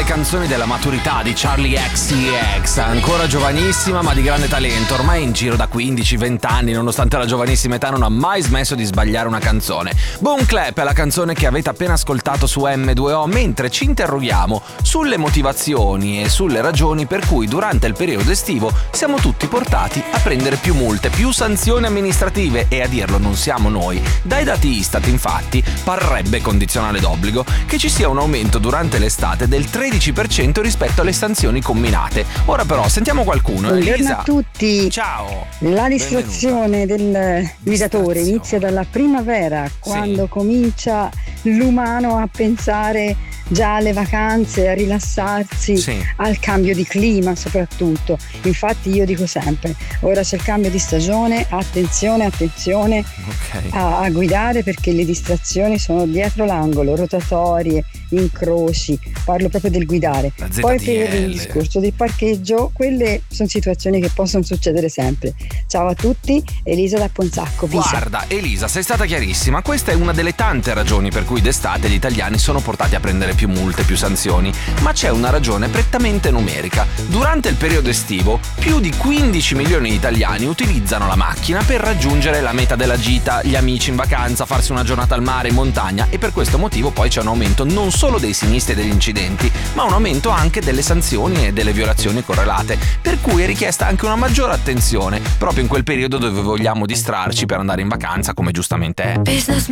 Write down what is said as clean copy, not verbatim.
canzoni della maturità di Charlie XCX, ancora giovanissima ma di grande talento, ormai in giro da 15-20 anni, nonostante la giovanissima età non ha mai smesso di sbagliare una canzone. Boom Clap è la canzone che avete appena ascoltato su M2O, mentre ci interroghiamo sulle motivazioni e sulle ragioni per cui durante il periodo estivo siamo tutti portati a prendere più multe, più sanzioni amministrative, e a dirlo non siamo noi. Dai dati Istat infatti parrebbe condizionale d'obbligo che ci sia un aumento durante l'estate del 13% rispetto alle sanzioni comminate. Ora però sentiamo qualcuno. Buongiorno Elisa, a tutti. ciao. La distrazione del guidatore inizia dalla primavera, quando comincia l'umano a pensare già alle vacanze, a rilassarsi, al cambio di clima soprattutto. Infatti io dico sempre, ora c'è il cambio di stagione, attenzione a guidare, perché le distrazioni sono dietro l'angolo, rotatorie, incroci, parlo proprio del guidare. Poi per il discorso del parcheggio, quelle sono situazioni che possono succedere sempre. Ciao a tutti, Elisa da Ponzacco. Guarda Elisa, sei stata chiarissima, questa è una delle tante ragioni per cui d'estate gli italiani sono portati a prendere più multe, più sanzioni, ma c'è una ragione prettamente numerica. Durante il periodo estivo più di 15 milioni di italiani utilizzano la macchina per raggiungere la meta della gita, gli amici in vacanza, farsi una giornata al mare, in montagna, e per questo motivo poi c'è un aumento non solo dei sinistri e degli incidenti, ma un aumento anche delle sanzioni e delle violazioni correlate, per cui è richiesta anche una maggiore attenzione proprio in quel periodo dove vogliamo distrarci per andare in vacanza, come giustamente è.